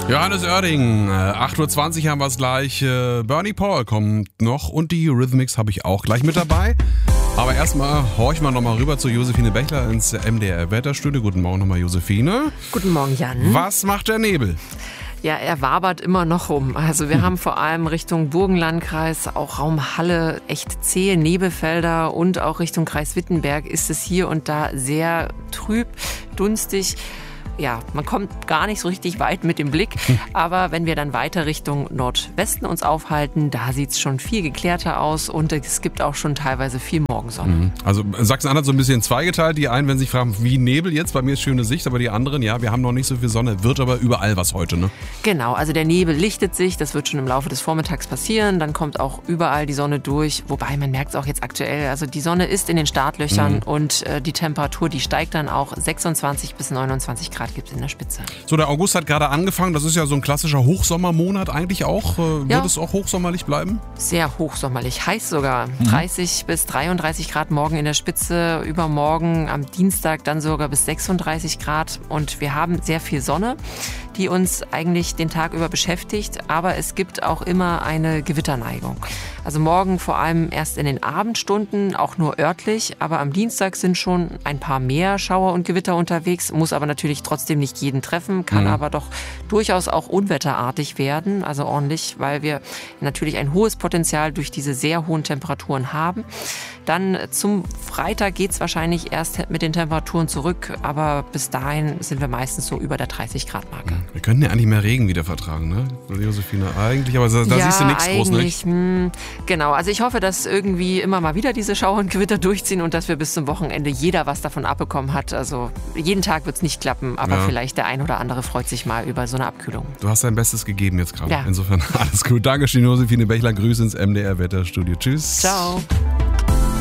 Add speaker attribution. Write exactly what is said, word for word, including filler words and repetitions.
Speaker 1: Johannes Oerding, acht Uhr zwanzig haben wir es gleich. Bernie Paul kommt noch und die Eurythmics habe ich auch gleich mit dabei. Aber erstmal horchen wir nochmal rüber zu Josephine Bechler ins M D R-Wetterstudio. Guten Morgen nochmal, Josephine.
Speaker 2: Guten Morgen, Jan.
Speaker 1: Was macht der Nebel?
Speaker 2: Ja, er wabert immer noch rum. Also wir haben vor allem Richtung Burgenlandkreis, auch Raum Halle, echt zähe Nebelfelder und auch Richtung Kreis Wittenberg ist es hier und da sehr trüb, dunstig. Ja, man kommt gar nicht so richtig weit mit dem Blick, aber wenn wir dann weiter Richtung Nordwesten uns aufhalten, da sieht es schon viel geklärter aus und es gibt auch schon teilweise viel Morgensonne.
Speaker 1: Also Sachsen-Anhalt so ein bisschen zweigeteilt. Die einen, wenn sich fragen, wie Nebel jetzt, bei mir ist schöne Sicht, aber die anderen, ja, wir haben noch nicht so viel Sonne, wird aber überall was heute, ne?
Speaker 2: Genau, also der Nebel lichtet sich, das wird schon im Laufe des Vormittags passieren, dann kommt auch überall die Sonne durch, wobei man merkt es auch jetzt aktuell, also die Sonne ist in den Startlöchern mhm. und äh, die Temperatur, die steigt dann auch sechsundzwanzig bis neunundzwanzig Grad gibt es in der Spitze.
Speaker 1: So, der August hat gerade angefangen. Das ist ja so ein klassischer Hochsommermonat eigentlich auch. Äh, ja. Wird es auch hochsommerlich bleiben?
Speaker 2: Sehr hochsommerlich. Heiß sogar. Mhm. dreißig bis dreiunddreißig Grad morgen in der Spitze. Übermorgen am Dienstag dann sogar bis sechsunddreißig Grad. Und wir haben sehr viel Sonne, die uns eigentlich den Tag über beschäftigt. Aber es gibt auch immer eine Gewitterneigung. Also morgen vor allem erst in den Abendstunden, auch nur örtlich. Aber am Dienstag sind schon ein paar mehr Schauer und Gewitter unterwegs. Muss aber natürlich trotzdem nicht jeden treffen, kann mhm. aber doch durchaus auch unwetterartig werden. Also ordentlich, weil wir natürlich ein hohes Potenzial durch diese sehr hohen Temperaturen haben. Dann zum Freitag geht es wahrscheinlich erst mit den Temperaturen zurück. Aber bis dahin sind wir meistens so über der dreißig Grad Marke.
Speaker 1: Wir können ja eigentlich mehr Regen wieder vertragen, ne? Josephine, eigentlich, aber da, da
Speaker 2: ja,
Speaker 1: siehst du nichts groß, ne?
Speaker 2: Mh, genau, also ich hoffe, dass irgendwie immer mal wieder diese Schauer und Gewitter durchziehen und dass wir bis zum Wochenende jeder was davon abbekommen hat. Also jeden Tag wird es nicht klappen, aber ja. vielleicht der ein oder andere freut sich mal über so eine Abkühlung.
Speaker 1: Du hast dein Bestes gegeben jetzt gerade.
Speaker 2: Ja.
Speaker 1: Insofern alles gut. Dankeschön, Josephine Bechler. Grüße ins M D R-Wetterstudio. Tschüss.
Speaker 2: Ciao.